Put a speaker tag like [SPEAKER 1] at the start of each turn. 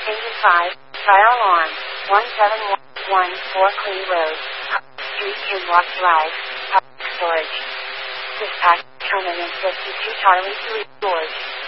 [SPEAKER 1] Engine 5, fire alarm, 1714 Clee Road, Street, Kinlock Drive, Public Storage. Dispatch, Terminal 52 Charlie 3, George.